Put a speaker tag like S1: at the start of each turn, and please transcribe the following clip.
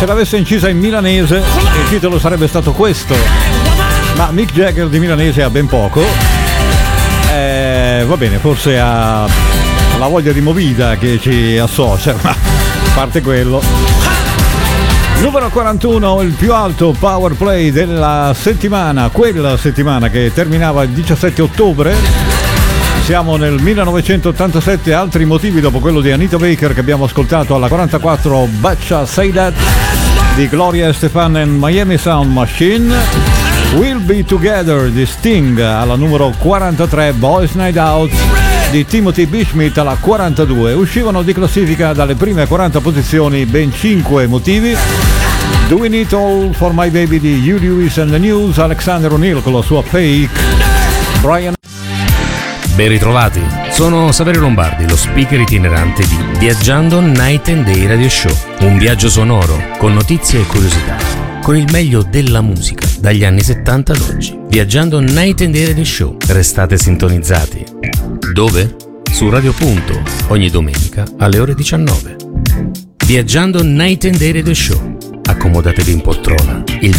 S1: Se l'avesse incisa in milanese il titolo sarebbe stato questo, ma Mick Jagger di milanese ha ben poco. Va bene, forse ha la voglia di movida che ci associa, ma a parte quello. Numero 41, il più alto power play della settimana, quella settimana che terminava il 17 ottobre. Siamo nel 1987, altri motivi dopo quello di Anita Baker che abbiamo ascoltato alla 44, Betcha Say That di Gloria Estefan and Miami Sound Machine. We'll Be Together di Sting alla numero 43, Boys Night Out di Timothy B. Schmidt alla 42. Uscivano di classifica dalle prime 40 posizioni ben 5 motivi. Doing It All for My Baby di Hugh Lewis and the News, Alexander O'Neill con la sua Fake. Brian.
S2: Ben ritrovati, sono Saverio Lombardi, lo speaker itinerante di Viaggiando Night and Day Radio Show, un viaggio sonoro con notizie e curiosità, con il meglio della musica dagli anni 70 ad oggi. Viaggiando Night and Day Radio Show, restate sintonizzati. Dove? Su Radio Punto, ogni domenica alle ore 19. Viaggiando Night and Day Radio Show, accomodatevi in poltrona, il